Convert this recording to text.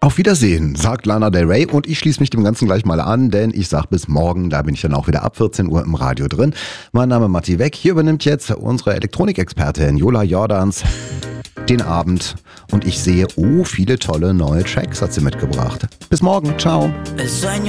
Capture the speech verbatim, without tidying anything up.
Auf Wiedersehen, sagt Lana Del Rey und ich schließe mich dem Ganzen gleich mal an, denn ich sag bis morgen, da bin ich dann auch wieder ab vierzehn Uhr im Radio drin. Mein Name ist Matti Weck, hier übernimmt jetzt unsere Elektronikexpertin Jola Jordans den Abend und ich sehe, oh, viele tolle neue Tracks hat sie mitgebracht. Bis morgen, ciao.